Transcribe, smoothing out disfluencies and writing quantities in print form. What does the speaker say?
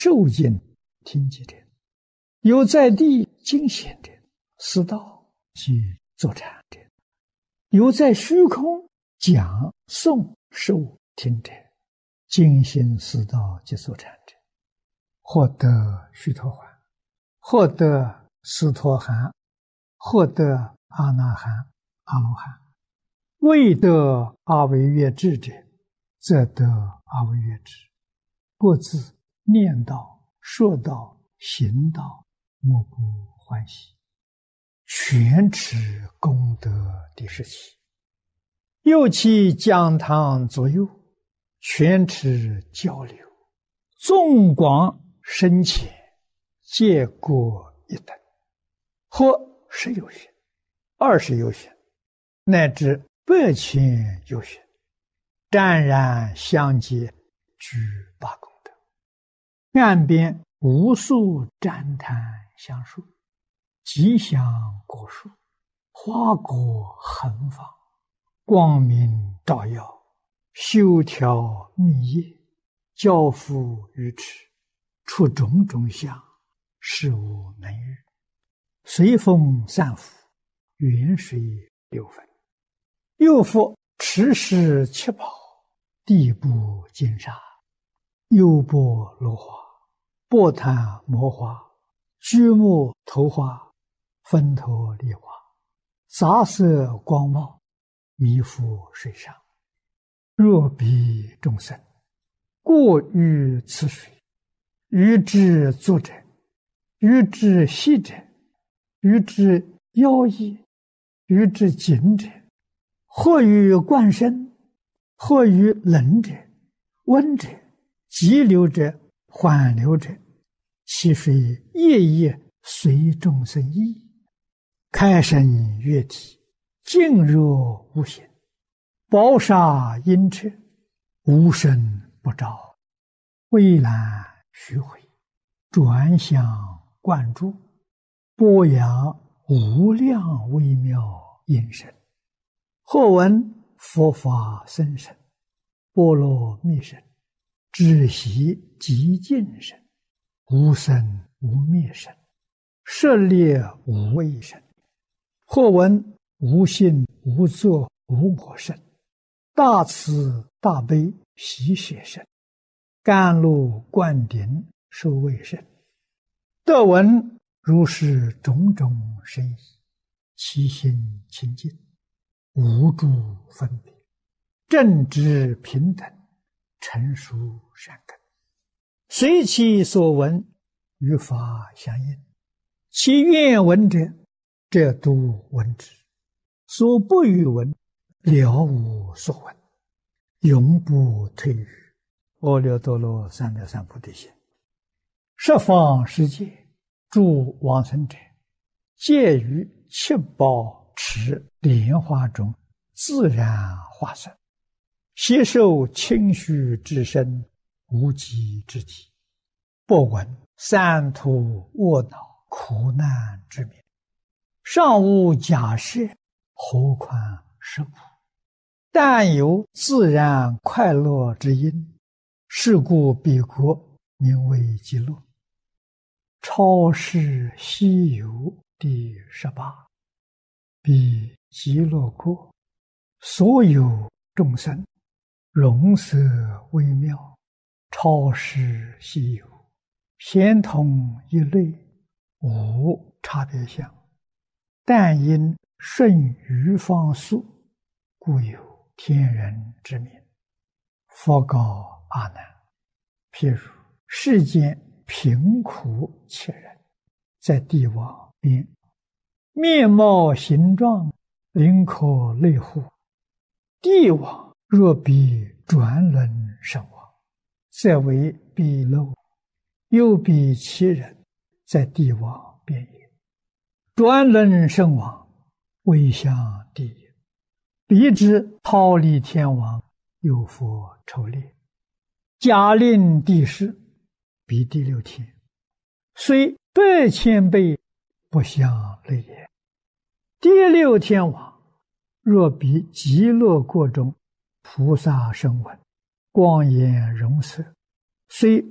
受尽听记者，有在地经显者，思道即坐禅者，有在虚空讲诵受听者，精心思道即坐禅者，获得须陀洹，获得斯陀含，获得阿那含、阿罗汉。未得阿惟越致者，则得阿惟越致。各自念道、说道、行道，莫不欢喜。全持功德第17。又其讲堂左右，全持交流，纵广深浅，皆各一等，或10有学，20有学，乃至100千有学，湛然相接，具8功德。岸边无数赞叹相述，吉祥果树，花果横放，光明照耀，修条密叶，交付于持，出种种相，事无能喻。随风散伏，远水流分。又复持世7宝，地部金沙，优波罗花，波檀摩花，居木头花，分头梨花，杂色光茂，弥覆水上。若彼众生过于此水，于之作者，于之息者，于之妖异，于之紧者，或于灌身，或于冷者、温者、急流者、缓流者，其水夜夜随众生意，开生悦体，静若无形，宝沙阴彻，无声不照，蔚蓝虚回，转向灌注，播扬无量微妙音声。或闻佛法僧声，波罗蜜声，止息极静声，无生无灭声，舍猎无畏声。或闻无性无作无我声，大慈大悲喜舍声，甘露灌顶受畏声。得闻如是种种声意，其心清净，无诸分别，正直平等，成熟善根，随其所闻，与法相应。其愿闻者，则都闻之；所不欲闻，了无所闻，永不退于阿耨多罗三藐三菩提心。十方世界诸往生者，皆于7宝池莲花中自然化身，悉受清虚之身，无极之体，不闻三途卧恼苦难之名，尚无假设，何况是苦？但有自然快乐之因，是故彼国名为极乐。超世西游第18。彼极乐国，所有众生，容色微妙，超世西游，咸同一类，无差别相。但因顺于方速，故有天人之名。佛告阿难：譬如世间贫苦切人，在地网边，面貌形状，灵可类乎？地网若比转轮身网，则为彼漏；又比其人，在地网边也。转轮身网，为向地也。彼之忉利天王，有佛筹猎，假令地势，彼第6天，虽100千倍，不相类也。第6天王，若比极乐国中菩萨声闻，光颜容色，虽